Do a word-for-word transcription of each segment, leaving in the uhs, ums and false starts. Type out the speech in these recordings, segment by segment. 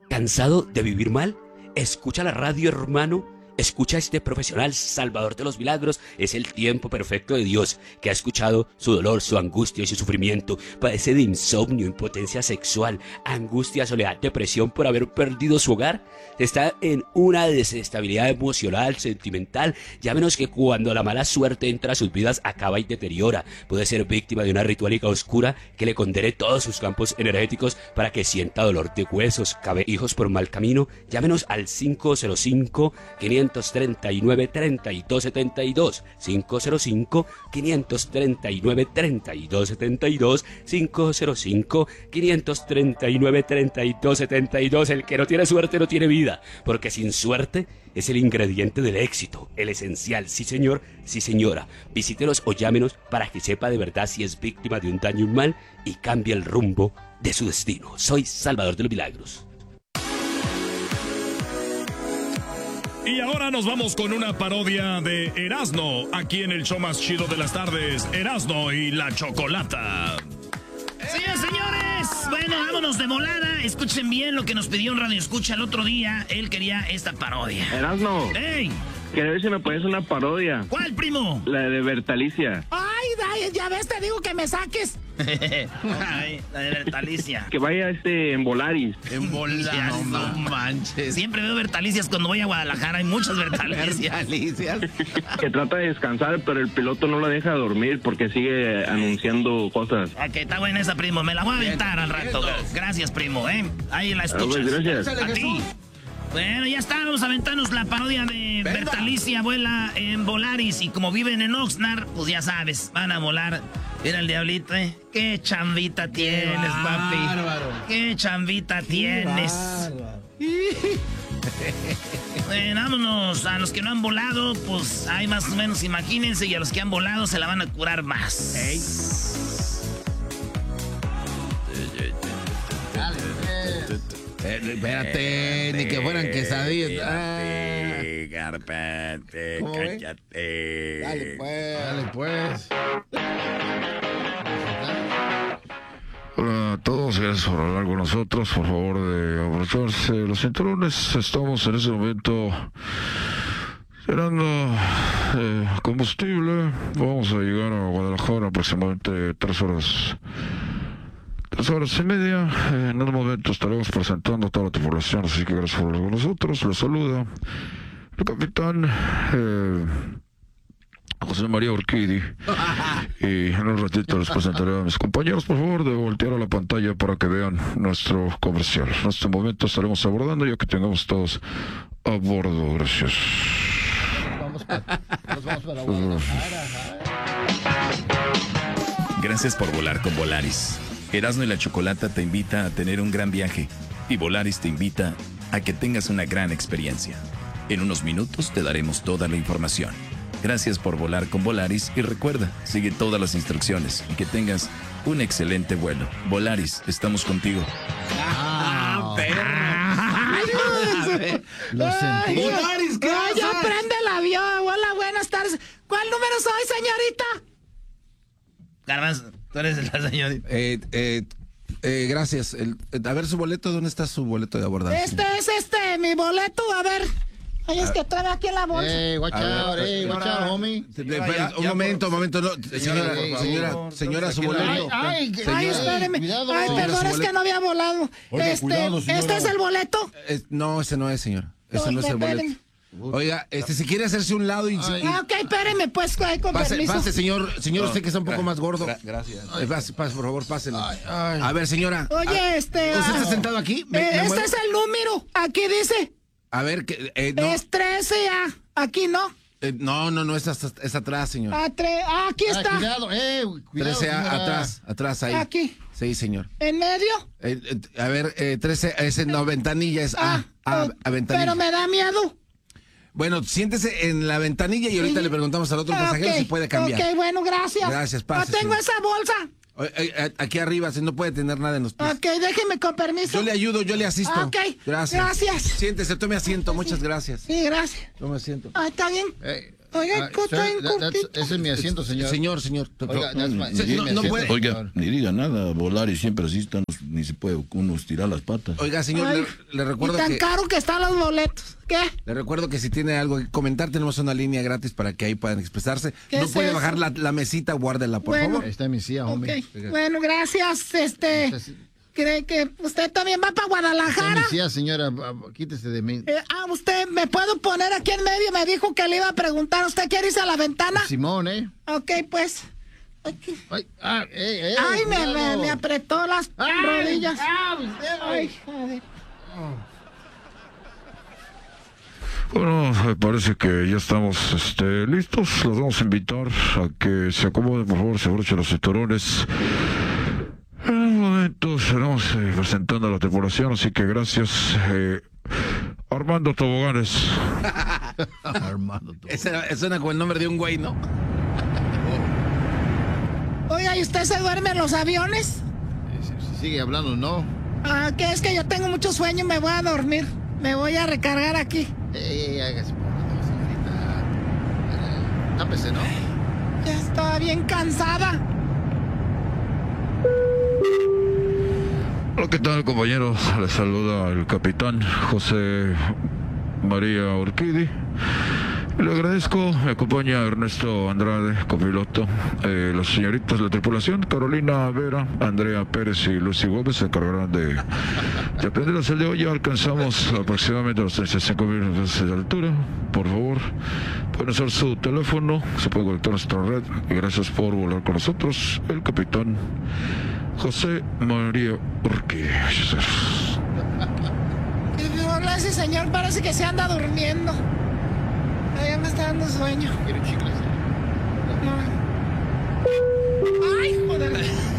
¿Cansado de vivir mal? Escucha la radio, hermano. Escucha a este profesional salvador de los milagros. Es el tiempo perfecto de Dios, que ha escuchado su dolor, su angustia y su sufrimiento. Padece de insomnio, impotencia sexual, angustia, soledad, depresión por haber perdido su hogar. Está en una desestabilidad emocional, sentimental. Ya menos que cuando la mala suerte entra a sus vidas, acaba y deteriora. Puede ser víctima de una ritualística oscura que le condene todos sus campos energéticos para que sienta dolor de huesos. Cabe hijos por mal camino. Llámenos al cinco cero cinco, quinientos treinta y nueve, treinta y dos setenta y dos, cinco cero cinco, quinientos treinta y nueve, treinta y dos setenta y dos, cinco cero cinco, quinientos treinta y nueve, treinta y dos setenta y dos. El que no tiene suerte no tiene vida, porque sin suerte es el ingrediente del éxito, el esencial. Sí señor, sí señora. Visítenos o llámenos para que sepa de verdad si es víctima de un daño y un mal y cambie el rumbo de su destino. Soy Salvador de los Milagros. Y ahora nos vamos con una parodia de Erasmo, aquí en el show más chido de las tardes, Erasmo y la Chocolata. Sí, señores, bueno, vámonos de volada. Escuchen bien lo que nos pidió un radio escucha el otro día. Él quería esta parodia. Erasmo. ¡Ey! Quiero ver si me pones una parodia. ¿Cuál, primo? La de Bertalicia. Ay, ay, ya ves, te digo que me saques. Ay, la de Bertalicia. Que vaya este en Volaris. En Volaris, no, no manches. Siempre veo Bertalicias cuando voy a Guadalajara. Hay muchas Bertalicias. Bertalicias. Que trata de descansar, pero el piloto no lo deja dormir porque sigue anunciando cosas. Ok, está buena esa, primo. Me la voy a aventar al rato. Gracias, primo, ¿eh? Ahí la escuchas. Ah, pues, gracias. A ti. Bueno, ya está, vamos a aventarnos la parodia de Venga. Bertalicia, abuela, en Volaris. Y como viven en Oxnard, pues ya sabes, van a volar. Mira el diablito, ¿eh? Qué chambita tienes, papi. bárbaro. Qué chambita tienes. Bárbaro. Bueno, vámonos. A los que no han volado, pues hay más o menos, imagínense. Y a los que han volado se la van a curar más. Ey. Eh, espérate, ni que fueran quesadillas. Ah. Carpete, ¿Cómo ve? cállate. Dale pues. Dale pues. Hola a todos, gracias por hablar con nosotros. Por favor, de abrocharse los cinturones. Estamos en ese momento llenando eh, combustible. Vamos a llegar a Guadalajara aproximadamente tres horas. Tres horas y media. Eh, en un momento estaremos presentando a toda la tripulación, así que gracias por hablar con nosotros. Les saluda el capitán eh, José María Urquidi. Y en un ratito les presentaré a mis compañeros. Por favor, de voltear a la pantalla para que vean nuestro comercial. En este momento estaremos abordando, ya que tengamos todos a bordo. Gracias. Vamos para, nos vamos para Guadalajara. Gracias por volar con Volaris. Erasmo y la Chocolata te invita a tener un gran viaje y Volaris te invita a que tengas una gran experiencia. En unos minutos te daremos toda la información. Gracias por volar con Volaris y recuerda, sigue todas las instrucciones y que tengas un excelente vuelo. Volaris, estamos contigo. Ah, perro. Lo sentí. Volaris, ¿qué Ay, ya haces? prende el avión. Hola, buenas tardes. ¿Cuál número soy, señorita? Garbanzo, tú eres la señorita. Eh, eh, eh, gracias. El, eh, a ver su boleto, ¿dónde está su boleto de abordaje? Este es este, mi boleto. A ver. Ay, es que trae aquí en la bolsa. Hey, watch out, hey, watch out, homie. De- de- espera, un momento, un momento. No, señora, sí, sí, señora, por señora, su Ay, boleto. ay, Señora. Ay, espéreme. cuidado. Ay, Señora, perdón, su es que boleto. no había volado. Oiga, este, cuidado, señora. este es el boleto. Eh, no, ese no es, señora. Ese Ay, no es el boleto. espérenme. Oiga, este, si quiere hacerse un lado y... y- Ah, ok, espéreme, pues, ay, con Pase, permiso. pase, señor, señor, usted que está un poco gra- más gordo. gra- gracias. Eh, pase, pase, por favor, pásele. ay. A ver, señora. Oye, ah, este, ¿Usted ah, está sentado aquí? ¿Me- Eh, me este muevo? es el número. Aquí dice. A ver, que, eh, no, Es trece A. Aquí no. eh, no, no, no, es, hasta- es atrás, señor. A tre- ah, aquí Ah, está. cuidado, eh, cuidado, trece A, señora. atrás, atrás, ahí. Aquí. Sí, señor. ¿En medio? Eh, eh, a ver, eh, trece, es en la ventanilla, es A, A, oh, a ventanilla. pero me da miedo. Bueno, siéntese en la ventanilla y ahorita Sí. le preguntamos al otro Ah, pasajero ok, si puede cambiar. Ok, bueno, gracias. Gracias, pase, No tengo señor. esa bolsa. Oye, eh, aquí arriba, si no puede tener nada en los pies. Ok, déjeme con permiso. Yo le ayudo, yo le asisto. Ah, ok. Gracias. Gracias. Siéntese, tome asiento, muchas gracias. Sí, gracias. Tome asiento. Ah, está bien. Eh, Oiga, Uh, ¿cómo está sir, en that- that's- cortito? ese es mi asiento, señor. Señor, señor. Oiga, that's my- Se- sí, no, mi no asiento, puede. Oiga, señor. ni diga nada, Volaris siempre así están, ni se puede uno estirar las patas. Oiga, señor, Ay, le, le Y recuerdo tan que caro que están los boletos. ¿Qué? le recuerdo que si tiene algo que comentar, tenemos una línea gratis para que ahí puedan expresarse. ¿Qué No es puede eso? bajar la, la mesita, guárdela, por Bueno. favor. Ahí está mi silla, Ok. homie. Bueno, gracias. Este, Esta es- ¿cree que usted también va para esta es Guadalajara? mi silla, señora. Ah, quítese de mí. Eh, ah, usted, ¿me puedo poner aquí en medio? Me dijo que le iba a preguntar. ¿Usted quiere irse a la ventana? Simón, ¿eh? Ok, pues. Aquí. Ay, ah, ey, ey, Ay, me, me, cuidado. me apretó las Ay, rodillas. ay, Ay, joder. Bueno, me parece que ya estamos este, listos. Los vamos a invitar a que se acomoden, por favor, se abrochen los cinturones. En un momento estaremos eh, presentando a la tripulación, así que gracias. Eh, Armando Toboganes. Armando, tú. Ese era- suena como el nombre de un güey, ¿no? Oiga, ¿y usted se duerme en los aviones? Si, si sigue hablando, no. Ah, que es que yo tengo mucho sueño y me voy a dormir. Me voy a recargar aquí. Ey, ey, hágase por favor, señorita. Eh, Tápese, ¿no? Ya estaba bien cansada. Hola, ¿qué tal, compañeros? Les saluda el capitán José María Urquidi. Le agradezco, me acompaña Ernesto Andrade, copiloto, eh, las señoritas de la tripulación, Carolina Vera, Andrea Pérez y Lucy Gómez se encargarán de, de aprenderlas el de hoy. Ya alcanzamos aproximadamente los treinta y cinco mil metros de altura. Por favor, pueden usar su teléfono, se puede conectar a nuestra red. Y gracias por volar con nosotros, el capitán José María Urquidi. Muchas gracias. Hola, ese señor parece que se anda durmiendo. Ya me está dando sueño. Quiero chicles. No. Ay, joder.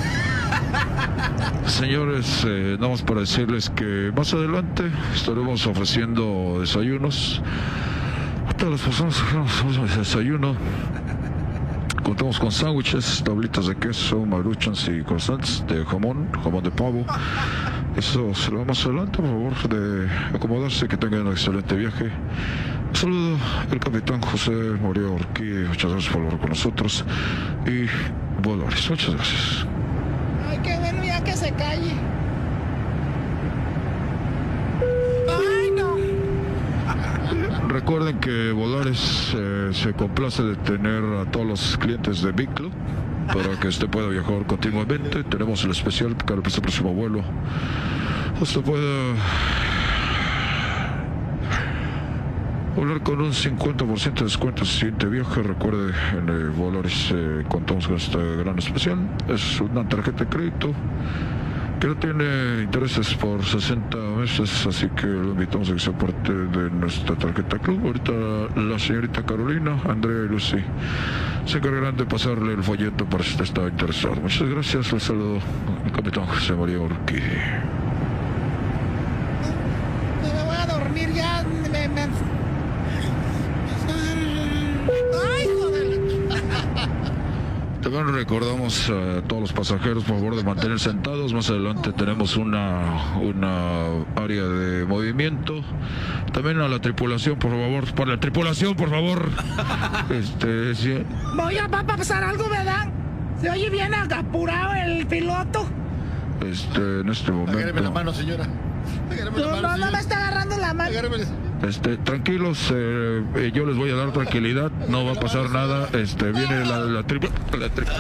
Señores, eh, nada más para decirles que más adelante estaremos ofreciendo desayunos a todas las personas que quieran desayuno. Contamos con sándwiches, tablitas de queso, maruchans y croissants de jamón, jamón de pavo. Eso será más adelante, por favor, de acomodarse, que tengan un excelente viaje. Un saludo, el capitán José María Urquidi. Muchas gracias por hablar con nosotros. Y Volaris, muchas gracias. Ay, qué bueno ya que se calle. Ay, no. Recuerden que Volaris eh, se complace de tener a todos los clientes de Big Club para que usted pueda viajar continuamente. Tenemos el especial para el próximo vuelo. Usted puede volar con un cincuenta por ciento de descuento en el siguiente viaje. Recuerde, en el Volaris eh, contamos con este gran especial. Es una tarjeta de crédito que no tiene intereses por sesenta meses, así que lo invitamos a que sea parte de nuestra tarjeta club. Ahorita la señorita Carolina, Andrea y Lucy se encargarán de pasarle el folleto para si usted está interesado. Muchas gracias, les saludo el capitán José María Urquidi. Me voy a dormir ya. Me, me... Ay, joder. También recordamos a todos los pasajeros, por favor, de mantener sentados. Más adelante tenemos una, una área de movimiento. También a la tripulación, por favor. Para la tripulación, por favor. Este, sí. Voy a, va a pasar algo, ¿verdad? Se oye bien apurado el piloto. Este, en este Agárreme la momento. mano, señora. Agárreme la No, mano, no, no me señora. está agarrando la mano. Agárreme. Este, tranquilos, eh, eh, yo les voy a dar tranquilidad, no va a pasar nada. Este, viene la, la tripa, la tripa.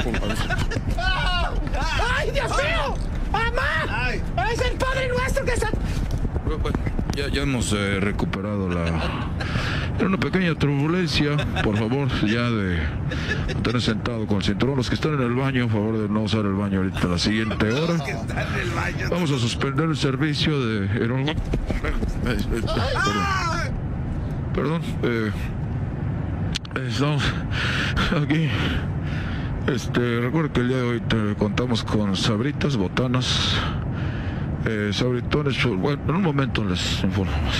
¡Ay, Dios mío! ¡Mamá! ¡Es el Padre Nuestro que está... Ya, ya hemos eh, recuperado la. Era una pequeña turbulencia, por favor, ya de tener sentado con el cinturón. Los que están en el baño, por favor, de no usar el baño ahorita a la siguiente hora. Vamos a suspender el servicio de. Eh, eh, Perdón. Perdón. Eh, estamos aquí. Este, recuerda que el día de hoy te contamos con sabritas, botanas, eh, sabritones. Bueno, en un momento les informamos.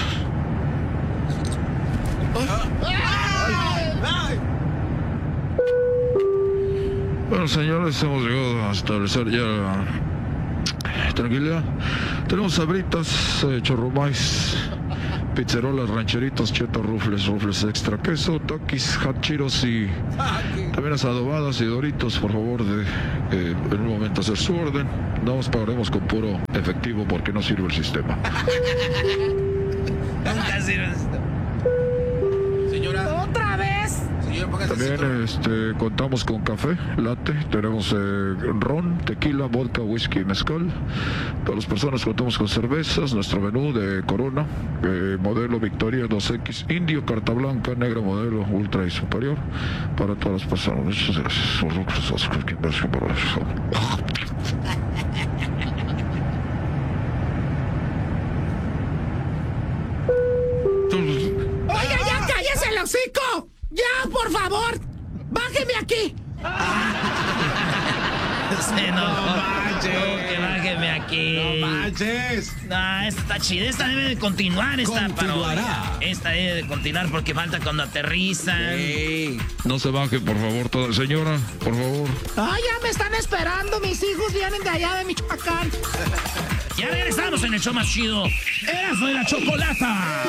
Bueno, señores, hemos llegado a establecer ya la tranquilidad. Tenemos sabritas, eh, chorromais, pizzerolas, rancheritos, chetos, rufles, rufles extra queso, takis, hachiros y también las adobadas y doritos, por favor, de eh, en un momento hacer su orden. No os pagaremos con puro efectivo porque no sirve el sistema. Nunca sirve el sistema. Señora. ¿Otra vez? Señora, póngase así, También este, contamos con café, latte, tenemos eh, ron, tequila, vodka, whisky, mezcal. Todas las personas contamos con cervezas, nuestro menú de Corona, eh, modelo Victoria dos equis, indio, carta blanca, negra, modelo ultra y superior, para todas las personas. Muchas gracias. Oiga, ya cállese el hocico. Ya, por favor. Bájeme aquí. Sí, no, no manches. Que bájeme aquí. No manches. No, esta está chida. Esta debe de continuar. Esta Continuará. parodia. Esta debe de continuar porque falta cuando aterrizan. Hey. No se baje, por favor, toda señora, por favor. Ay, ya me están esperando. Mis hijos vienen de allá de Michoacán. Ya regresamos en el show más chido. Erasmo y la Chocolata.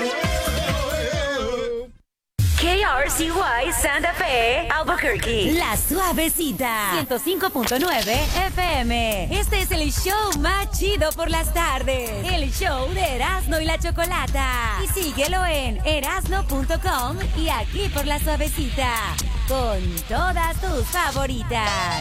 K R C Y Santa Fe, Albuquerque. La Suavecita. ciento cinco punto nueve F M. Este es el show más chido por las tardes. El show de Erasmo y la Chocolata. Y síguelo en erasmo punto com y aquí por La Suavecita. Con todas tus favoritas.